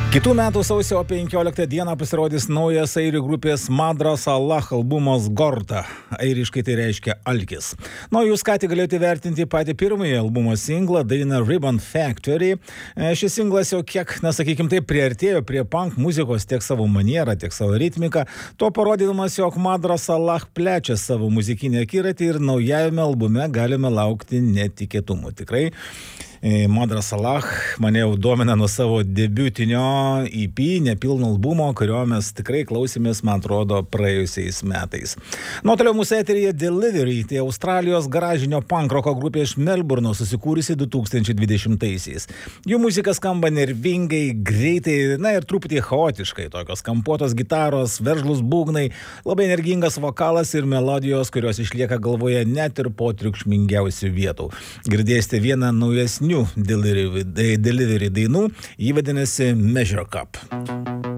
Kitų metų sausio 15 dieną pasirodys naujas airių grupės Madras Allah albumas Gorta. Airiškai tai reiškia alkis. Jūs ką tik galėjote vertinti patį pirmąjį albumo singlą, dainą Ribbon Factory. Šis singlas jau kiek, sakykim, taip priartėjo prie punk muzikos tiek savo manierą, tiek savo ritmiką, to parodydamas, jog Madras Allah plečia savo muzikinę akiratį ir naujajame albume galime laukti netikėtumų. Tikrai Madras Allah mane jau domina nuo savo debiutinio EP, nepilno albumo, kurio mes tikrai klausėmės, man atrodo, praėjusiais metais. Toliau mūsų eteryje Delivery, tai Australijos garažinio pankroko grupė iš Melburno, susikūrusi 2020-aisiais. Jų muzika skamba nervingai, greitai, ir truputį chaotiškai, tokios kampuotos gitaros, veržlus būgnai, labai energingas vokalas ir melodijos, kurios išlieka galvoje net ir po triukšmingiausių vietų. Girdėsite vieną naujesnių Delivery dainų, jį vadinasi Measure Cup.